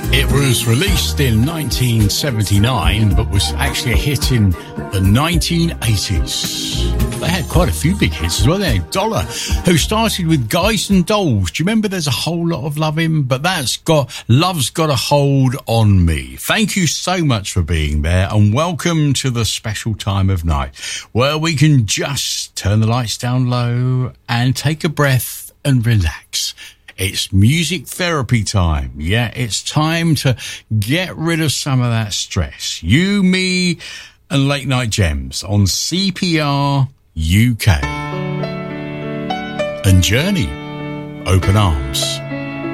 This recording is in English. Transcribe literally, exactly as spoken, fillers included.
It was released in nineteen seventy-nine, but was actually a hit in the nineteen eighties. They had quite a few big hits as well. They had Dollar, who started with Guys and Dolls. Do you remember There's a Whole Lot of Loving? But that's got Love's Got a Hold on Me. Thank you so much for being there, and welcome to the special time of night where we can just turn the lights down low and take a breath and relax. It's music therapy time. Yeah, it's time to get rid of some of that stress. You, me, and Late Night Gems on C P R U K. And Journey, Open Arms.